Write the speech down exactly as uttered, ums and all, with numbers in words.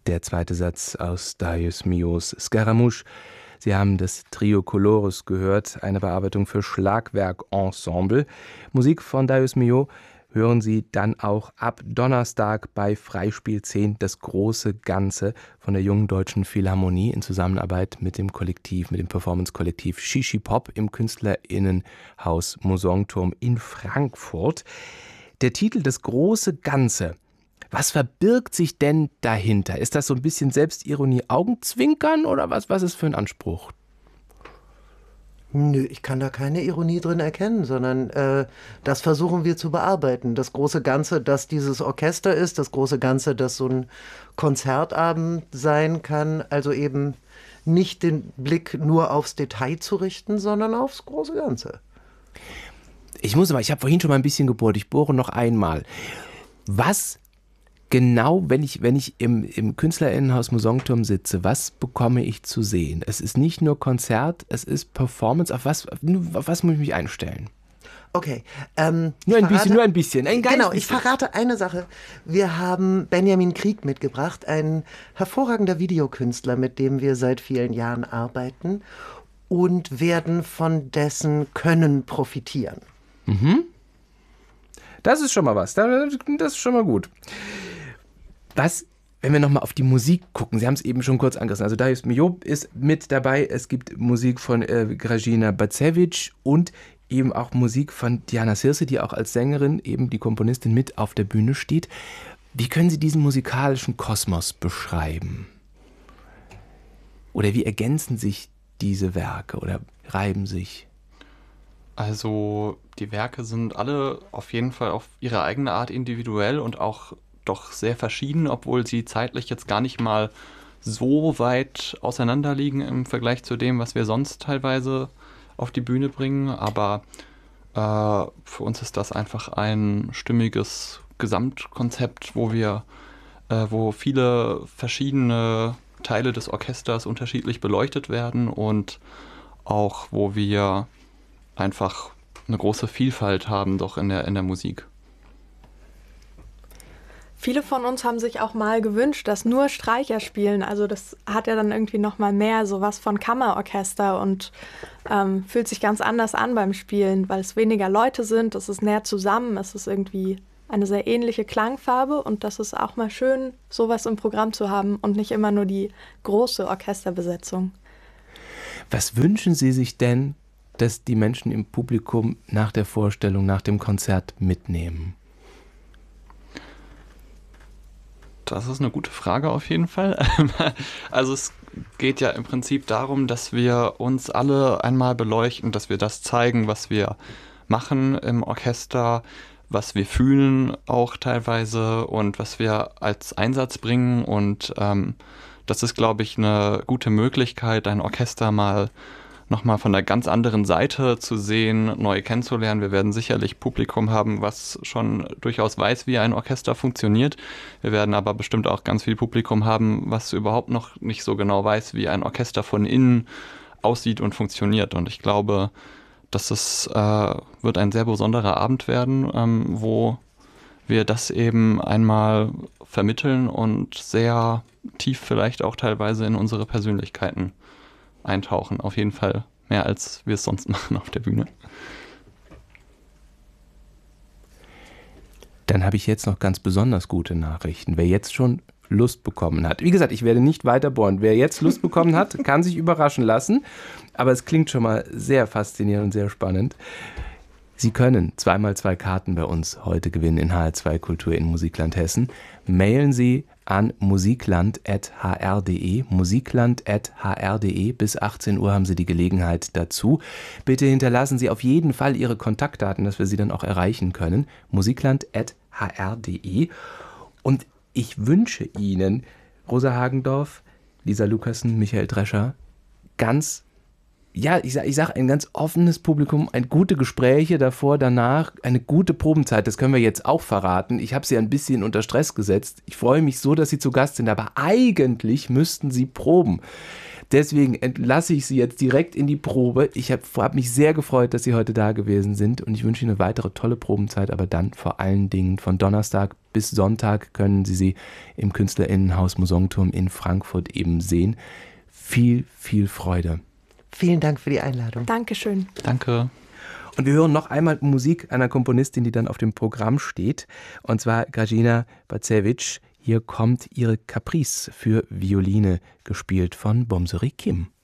Der zweite Satz aus Darius Milhaud's Scaramouche. Sie haben das Trio Colores gehört, eine Bearbeitung für Schlagwerkensemble. Musik von Darius Milhaud hören Sie dann auch ab Donnerstag bei Freispiel zehn, das große Ganze von der Jungen Deutschen Philharmonie in Zusammenarbeit mit dem Kollektiv, mit dem Performance-Kollektiv Shishi Pop im KünstlerInnenhaus Mosongturm in Frankfurt. Der Titel Das große Ganze. Was verbirgt sich denn dahinter? Ist das so ein bisschen Selbstironie, Augenzwinkern oder was, was ist für ein Anspruch? Nö, ich kann da keine Ironie drin erkennen, sondern äh, das versuchen wir zu bearbeiten. Das große Ganze, das dieses Orchester ist, das große Ganze, das so ein Konzertabend sein kann, also eben nicht den Blick nur aufs Detail zu richten, sondern aufs große Ganze. Ich muss mal, ich habe vorhin schon mal ein bisschen gebohrt, ich bohre noch einmal. Was genau, wenn ich, wenn ich im, im Künstlerinnenhaus Mosongturm sitze, was bekomme ich zu sehen? Es ist nicht nur Konzert, es ist Performance. Auf was, auf was muss ich mich einstellen? Okay. Ähm, nur ein verrate, bisschen, nur ein bisschen. Ein ganz genau, bisschen. Ich verrate eine Sache. Wir haben Benjamin Krieg mitgebracht, ein hervorragender Videokünstler, mit dem wir seit vielen Jahren arbeiten und werden von dessen Können profitieren. Mhm. Das ist schon mal was. Das ist schon mal gut. Was, wenn wir nochmal auf die Musik gucken, Sie haben es eben schon kurz angerissen, also Darius Milhaud ist mit dabei, es gibt Musik von äh, Grażyna Bacewicz und eben auch Musik von Diana Circe, die auch als Sängerin, eben die Komponistin, mit auf der Bühne steht. Wie können Sie diesen musikalischen Kosmos beschreiben? Oder wie ergänzen sich diese Werke oder reiben sich? Also die Werke sind alle auf jeden Fall auf ihre eigene Art individuell und auch doch sehr verschieden, obwohl sie zeitlich jetzt gar nicht mal so weit auseinander liegen im Vergleich zu dem, was wir sonst teilweise auf die Bühne bringen. Aber äh, für uns ist das einfach ein stimmiges Gesamtkonzept, wo wir, äh, wo viele verschiedene Teile des Orchesters unterschiedlich beleuchtet werden und auch wo wir einfach eine große Vielfalt haben doch in der, in der Musik. Viele von uns haben sich auch mal gewünscht, dass nur Streicher spielen. Also das hat ja dann irgendwie noch mal mehr sowas von Kammerorchester und ähm, fühlt sich ganz anders an beim Spielen, weil es weniger Leute sind, es ist näher zusammen, es ist irgendwie eine sehr ähnliche Klangfarbe und das ist auch mal schön, sowas im Programm zu haben und nicht immer nur die große Orchesterbesetzung. Was wünschen Sie sich denn, dass die Menschen im Publikum nach der Vorstellung, nach dem Konzert mitnehmen? Das ist eine gute Frage auf jeden Fall. Also es geht ja im Prinzip darum, dass wir uns alle einmal beleuchten, dass wir das zeigen, was wir machen im Orchester, was wir fühlen auch teilweise und was wir als Einsatz bringen. Und ähm, das ist, glaube ich, eine gute Möglichkeit, ein Orchester mal nochmal von einer ganz anderen Seite zu sehen, neu kennenzulernen. Wir werden sicherlich Publikum haben, was schon durchaus weiß, wie ein Orchester funktioniert. Wir werden aber bestimmt auch ganz viel Publikum haben, was überhaupt noch nicht so genau weiß, wie ein Orchester von innen aussieht und funktioniert. Und ich glaube, dass es äh, wird ein sehr besonderer Abend werden, ähm, wo wir das eben einmal vermitteln und sehr tief vielleicht auch teilweise in unsere Persönlichkeiten eintauchen. Auf jeden Fall mehr, als wir es sonst machen auf der Bühne. Dann habe ich jetzt noch ganz besonders gute Nachrichten. Wer jetzt schon Lust bekommen hat. Wie gesagt, ich werde nicht weiter bohren. Wer jetzt Lust bekommen hat, kann sich überraschen lassen. Aber es klingt schon mal sehr faszinierend und sehr spannend. Sie können zweimal zwei Karten bei uns heute gewinnen in H R zwei Kultur in Musikland Hessen. Mailen Sie an musikland at h r punkt d e, musikland at h r punkt d e. Bis achtzehn Uhr haben Sie die Gelegenheit dazu. Bitte hinterlassen Sie auf jeden Fall Ihre Kontaktdaten, dass wir Sie dann auch erreichen können. musikland at h r punkt d e. Und ich wünsche Ihnen, Rosa Hagendorf, Lisa Lucassen, Michael Drescher, ganz Ja, ich sage ich sag, ein ganz offenes Publikum, ein gute Gespräche davor, danach, eine gute Probenzeit, das können wir jetzt auch verraten. Ich habe Sie ein bisschen unter Stress gesetzt. Ich freue mich so, dass Sie zu Gast sind, aber eigentlich müssten Sie proben. Deswegen entlasse ich Sie jetzt direkt in die Probe. Ich habe hab mich sehr gefreut, dass Sie heute da gewesen sind und ich wünsche Ihnen eine weitere tolle Probenzeit, aber dann vor allen Dingen von Donnerstag bis Sonntag können Sie sie im Künstlerinnenhaus Mosongturm in Frankfurt eben sehen. Viel, viel Freude. Vielen Dank für die Einladung. Dankeschön. Danke. Und wir hören noch einmal Musik einer Komponistin, die dann auf dem Programm steht, und zwar Grażyna Bacewicz. Hier kommt ihre Caprice für Violine, gespielt von Bomseri Kim.